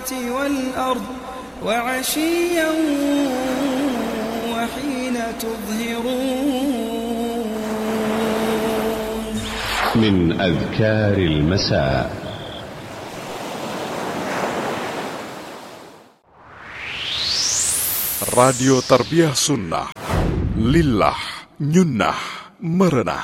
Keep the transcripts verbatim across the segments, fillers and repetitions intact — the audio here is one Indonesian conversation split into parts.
السماوات والأرض وعشيا وحين تظهرون. من أذكار المساء. Radio Tarbiyah Sunnah, lillah, nyunnah, merenah.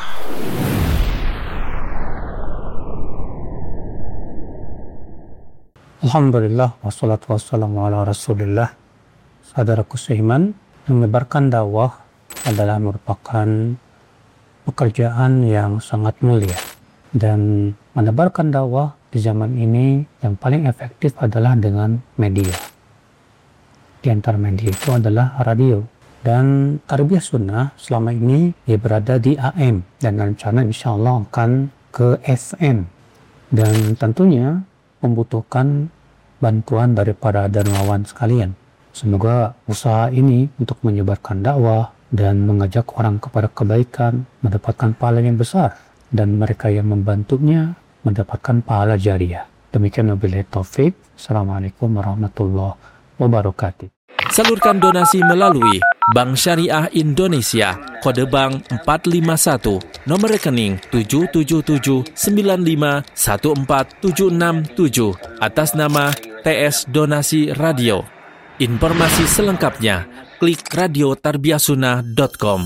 Alhamdulillah, wassalatu wassalamu ala rasulillah. Saudaraku seiman, menyebarkan dakwah adalah merupakan pekerjaan yang sangat mulia. Dan menebarkan dakwah di zaman ini yang paling efektif adalah dengan media. Di antara media itu adalah radio. Dan Tarbiyah Sunnah selama ini dia berada di A M dan rencana insya Allah akan ke F M. Dan tentunya membutuhkan bantuan daripada dermawan sekalian. Semoga usaha ini untuk menyebarkan dakwah dan mengajak orang kepada kebaikan mendapatkan pahala yang besar, dan mereka yang membantunya mendapatkan pahala jariah. Demikian wabillahi taufik. Assalamualaikum warahmatullahi wabarakatuh. Salurkan donasi melalui Bank Syariah Indonesia, kode bank empat lima satu, nomor rekening tujuh tujuh tujuh sembilan lima satu empat tujuh enam tujuh, atas nama T S Donasi Radio. Informasi selengkapnya klik radio tarbiyah sunnah dot com.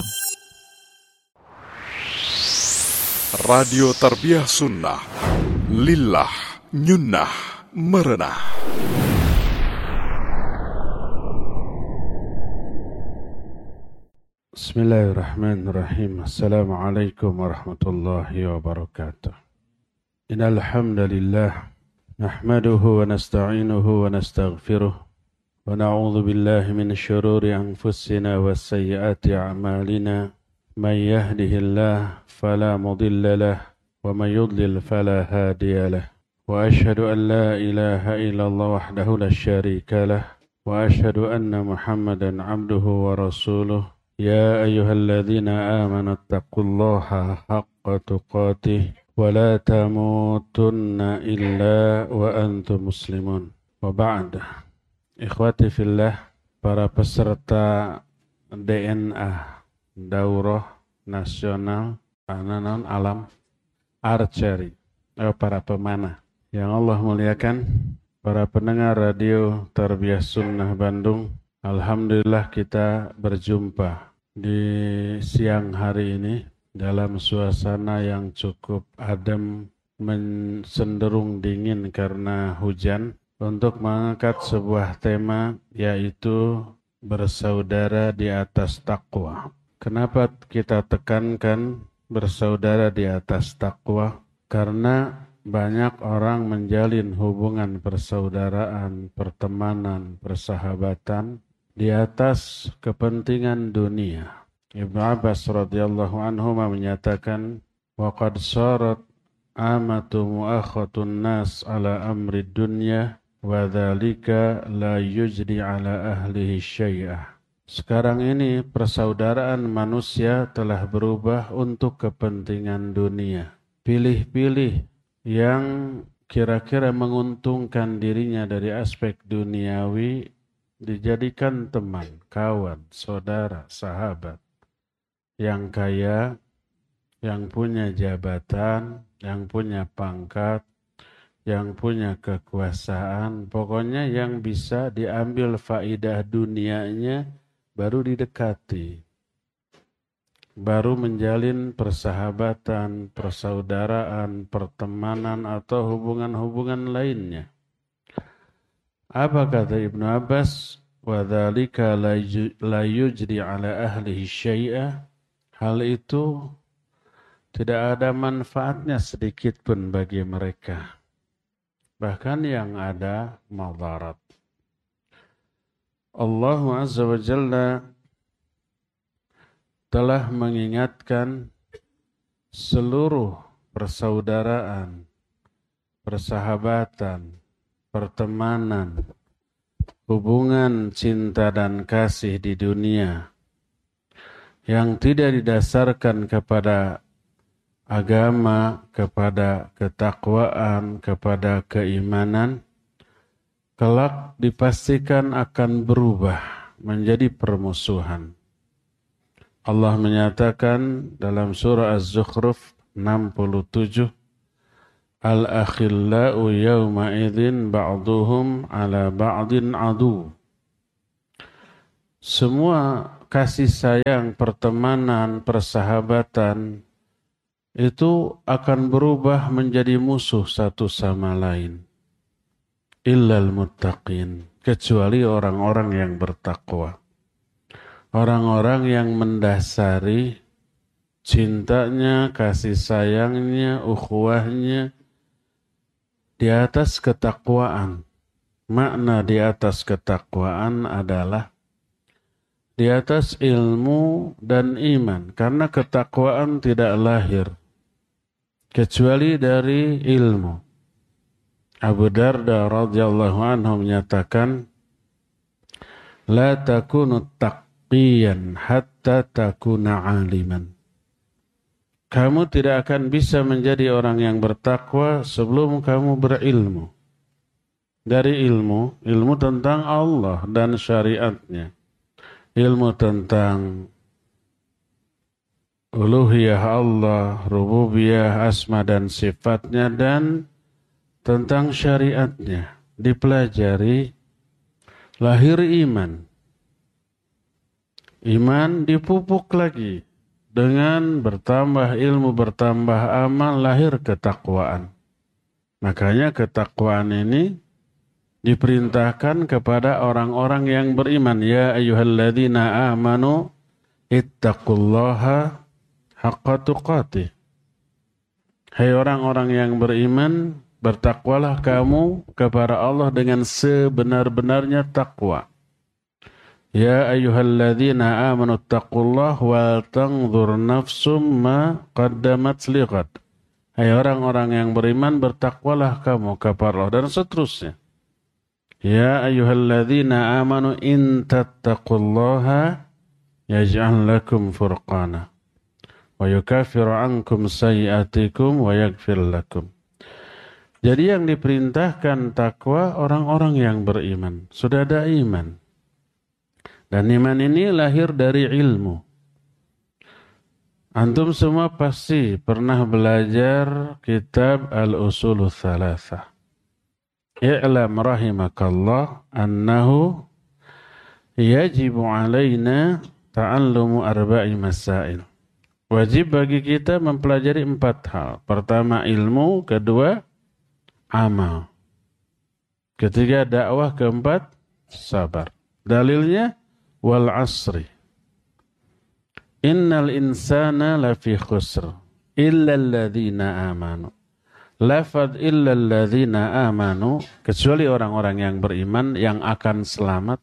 Radio Tarbiyah Sunnah, lillah, nyunnah, merenah. Bismillahirrahmanirrahim. Assalamualaikum warahmatullahi wabarakatuh. Innal hamdalillah nahmaduhu wa nasta'inuhu wa nastaghfiruh wa na'udzu billahi min syururi anfusina wa sayyiati a'malina. Man yahdihillahu fala mudilla lahu wa man yudlil fala hadiya lahu. Wa asyhadu an la ilaha illallah wahdahu la syarika lahu wa asyhadu anna Muhammadan 'abduhu wa rasuluh. يا أيها الذين آمنوا اتقوا الله حق تقاته ولا تموتن إلا وأنتم مسلمون. وبعد, ikhwati fillah, para peserta D N A Daurah Nasional Ananon Alam Archery, eh, para pemanah yang Allah muliakan, para pendengar radio Tarbiyah Sunnah Bandung. Alhamdulillah kita berjumpa di siang hari ini dalam suasana yang cukup adem, cenderung dingin karena hujan, untuk mengangkat sebuah tema, yaitu bersaudara di atas takwa. Kenapa kita tekankan bersaudara di atas takwa? Karena banyak orang menjalin hubungan persaudaraan, pertemanan, persahabatan di atas kepentingan dunia. Ibnu Abbas radhiyallahu anhu menyatakan, wa qad sarat amatu mu'akhatun nas ala amri dunya wa dzalika la yujri ala ahlihi syai'ah. Sekarang ini persaudaraan manusia telah berubah untuk kepentingan dunia. Pilih-pilih yang kira-kira menguntungkan dirinya dari aspek duniawi dijadikan teman, kawan, saudara, sahabat. Yang kaya, yang punya jabatan, yang punya pangkat, yang punya kekuasaan, pokoknya yang bisa diambil faidah dunianya baru didekati. Baru menjalin persahabatan, persaudaraan, pertemanan atau hubungan-hubungan lainnya. Apa kata Ibnu Abbas? Wa dzalika la yujri ala ahlihi syai'a. Hal itu tidak ada manfaatnya sedikit pun bagi mereka. Bahkan yang ada madarat. Allah Azza wa Jalla telah mengingatkan seluruh persaudaraan, persahabatan, pertemanan, hubungan cinta dan kasih di dunia yang tidak didasarkan kepada agama, kepada ketakwaan, kepada keimanan, kelak dipastikan akan berubah menjadi permusuhan. Allah menyatakan dalam surah Az-Zukhruf enam puluh tujuh, Al-akhillau yawma idzin ba'duhum ala ba'din adu. Semua kasih sayang, pertemanan, persahabatan itu akan berubah menjadi musuh satu sama lain. Illal muttaqin, kecuali orang-orang yang bertakwa. Orang-orang yang mendasari cintanya, kasih sayangnya, ukhuwahnya di atas ketakwaan. Makna di atas ketakwaan adalah di atas ilmu dan iman. Karena ketakwaan tidak lahir kecuali dari ilmu. Abu Darda radhiyallahu anhu menyatakan, La takunu taqiyan hatta takuna aliman. Kamu tidak akan bisa menjadi orang yang bertakwa sebelum kamu berilmu. Dari ilmu, ilmu tentang Allah dan syariatnya. Ilmu tentang uluhiyah Allah, rububiyah, asma dan sifatnya, dan tentang syariatnya. Dipelajari, lahir iman. Iman dipupuk lagi. Dengan bertambah ilmu, bertambah amal, lahir ketakwaan. Makanya ketakwaan ini diperintahkan kepada orang-orang yang beriman. Ya ayyuhalladzina amanu ittaqullaha haqqa tuqatih. Hai orang-orang yang beriman, bertakwalah kamu kepada Allah dengan sebenar-benarnya takwa. Ya ayyuhalladzina amanu ittaqullaha wal tanzur nafsum ma qaddamat lighad. Hai orang-orang yang beriman, bertakwalah kamu kepada Allah, dan seterusnya. Ya ayyuhalladzina amanu in tattaqullaha yaj'al lakum furqana wa yukaffiru ankum sayyi'atikum wa yaghfir lakum. Jadi yang diperintahkan takwa orang-orang yang beriman. Sudah ada iman. Dan iman ini lahir dari ilmu. Antum semua pasti pernah belajar kitab Al-Usulul Thalathah. I'lam rahimakallah annahu yajibu alaina ta'allumu arba'i masail. Wajib bagi kita mempelajari empat hal. Pertama ilmu, kedua amal. Ketiga dakwah, keempat sabar. Dalilnya wal asri. Innal insana lafi khusr illa alladhina amanu. Lafad illa alladhina amanu, kecuali orang-orang yang beriman yang akan selamat.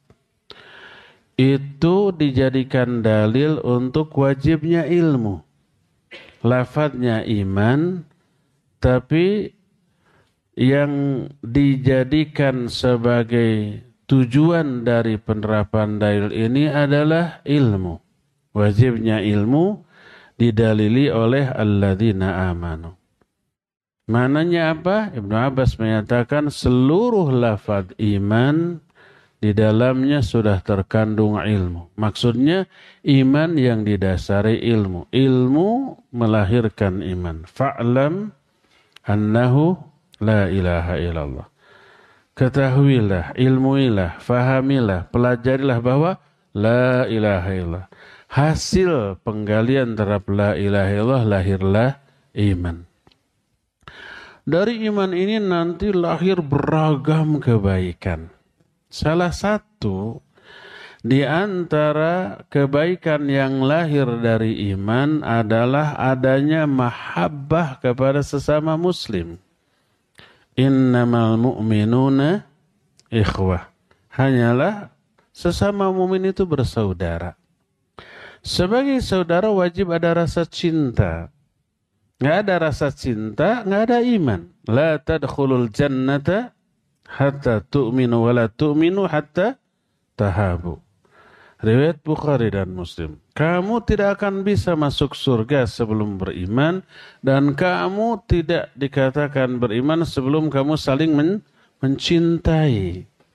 Itu dijadikan dalil untuk wajibnya ilmu. Lafadnya iman, tapi yang dijadikan sebagai tujuan dari penerapan dalil ini adalah ilmu. Wajibnya ilmu didalili oleh alladzina amanu. Maknanya apa? Ibnu Abbas menyatakan seluruh lafaz iman di dalamnya sudah terkandung ilmu. Maksudnya iman yang didasari ilmu. Ilmu melahirkan iman. Fa'lam annahu la ilaha illallah. Ketahuilah, ilmuilah, fahamilah, pelajarilah bahwa la ilaha illallah. Hasil penggalian terhadap la ilaha illallah lahirlah iman. Dari iman ini nanti lahir beragam kebaikan. Salah satu di antara kebaikan yang lahir dari iman adalah adanya mahabbah kepada sesama muslim. Innamal mu'minuna ikhwah. Hanyalah sesama mu'min itu bersaudara. Sebagai saudara wajib ada rasa cinta. Nggak ada rasa cinta, nggak ada iman. La tadkhulul jannata hatta tu'minu wa la tu'minu hatta tahabu. Riwayat Bukhari dan Muslim. Kamu tidak akan bisa masuk surga sebelum beriman, dan kamu tidak dikatakan beriman sebelum kamu saling men- mencintai.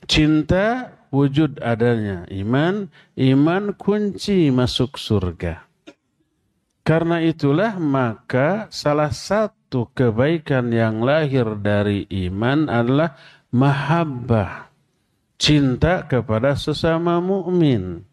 Cinta wujud adanya iman, iman kunci masuk surga. Karena itulah maka salah satu kebaikan yang lahir dari iman adalah mahabbah, cinta kepada sesama mukmin.